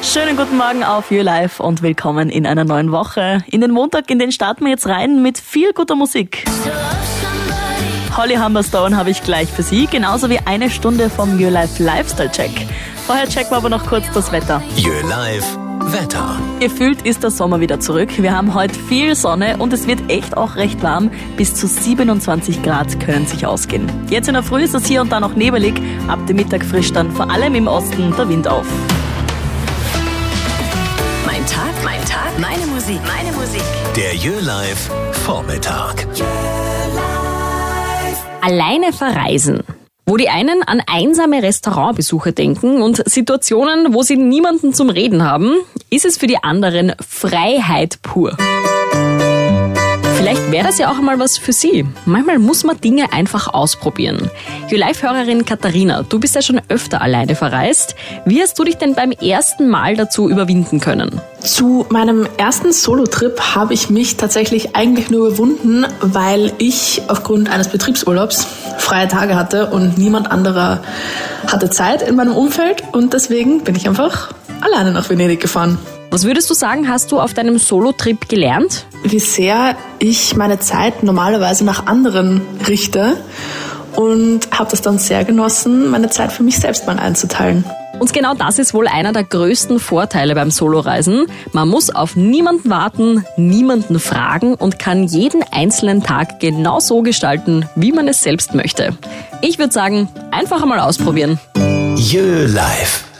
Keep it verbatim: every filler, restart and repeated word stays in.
Schönen guten Morgen auf You Live und willkommen in einer neuen Woche. In den Montag, in den starten wir jetzt rein mit viel guter Musik. Holly Humberstone habe ich gleich für Sie, genauso wie eine Stunde vom You Live Lifestyle Check. Vorher checken wir aber noch kurz das Wetter. You Live Wetter. Gefühlt ist der Sommer wieder zurück. Wir haben heute viel Sonne und es wird echt auch recht warm. Bis zu siebenundzwanzig Grad können sich ausgehen. Jetzt in der Früh ist es hier und da noch nebelig. Ab dem Mittag frischt dann vor allem im Osten der Wind auf. Mein Tag, mein Tag, meine Musik, meine Musik. Der You Live Vormittag. Alleine verreisen. Wo die einen an einsame Restaurantbesuche denken und Situationen, wo sie niemanden zum Reden haben, ist es für die anderen Freiheit pur. Vielleicht wäre das ja auch mal was für Sie. Manchmal muss man Dinge einfach ausprobieren. YouLife-Hörerin Katharina, du bist ja schon öfter alleine verreist. Wie hast du dich denn beim ersten Mal dazu überwinden können? Zu meinem ersten Solo-Trip habe ich mich tatsächlich eigentlich nur überwunden, weil ich aufgrund eines Betriebsurlaubs freie Tage hatte und niemand anderer hatte Zeit in meinem Umfeld und deswegen bin ich einfach alleine nach Venedig gefahren. Was würdest du sagen, hast du auf deinem Solo-Trip gelernt? Wie sehr ich meine Zeit normalerweise nach anderen richte und habe das dann sehr genossen, meine Zeit für mich selbst mal einzuteilen. Und genau das ist wohl einer der größten Vorteile beim Soloreisen. Man muss auf niemanden warten, niemanden fragen und kann jeden einzelnen Tag genau so gestalten, wie man es selbst möchte. Ich würde sagen, einfach einmal ausprobieren. You Live.